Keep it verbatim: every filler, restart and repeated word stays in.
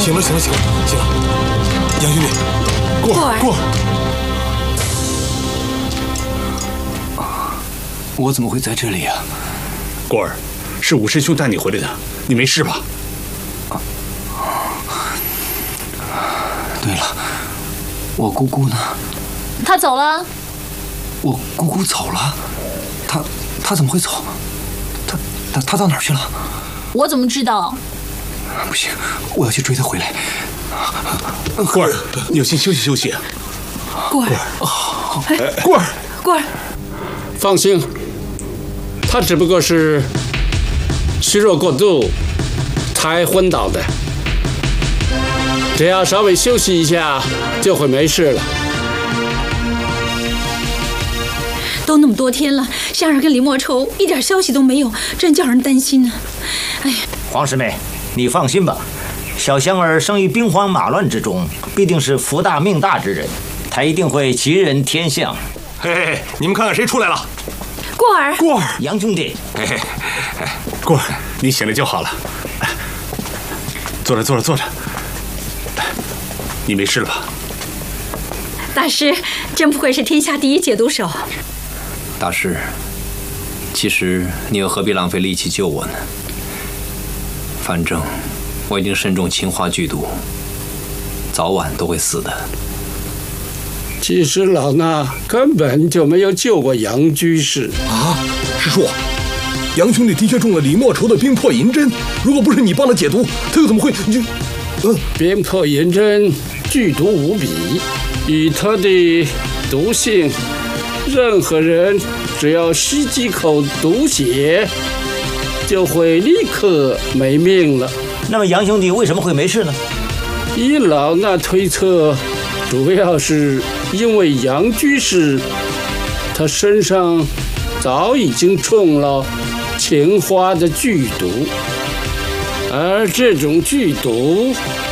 行了行了行了行了，杨兄弟，过儿过儿。 我怎么会在这里啊？ 过儿，是武师兄带你回来的，你没事吧？ 啊。对了，我姑姑呢？ 她走了。 我姑姑走了？她她怎么会走？她她她到哪儿去了？ 我怎么知道？ 不行，我要去追她回来。 过儿，你要先休息休息。 过儿， 过儿， 过儿， 放心，他只不过是虚弱过度才昏倒的，只要稍微休息一下就会没事了。 都那么多天了，香儿跟李莫愁一点消息都没有，真叫人担心呢。哎呀， 黄师妹，你放心吧，小香儿生于兵荒马乱之中，必定是福大命大之人，她一定会吉人天相。 嘿嘿嘿，你们看看谁出来了？ 过儿， 过儿， 杨兄弟， 嘿嘿， 过儿，你醒了就好了。坐着坐着坐着，你没事了吧？ 大师，真不愧是天下第一解毒手。 大师，其实你又何必浪费力气救我呢？反正我已经身中氰化剧毒，早晚都会死的。 其实老衲根本就没有救过杨居士啊！师叔，杨兄弟的确中了李莫愁的冰魄银针，如果不是你帮他解毒，他又怎么会就…… 嗯，冰魄银针剧毒无比，以他的毒性，任何人只要吸几口毒血，就会立刻没命了。 那么杨兄弟为什么会没事呢？ 依老衲推测，主要是因为杨居士他身上早已经中了氰化的剧毒，而这种剧毒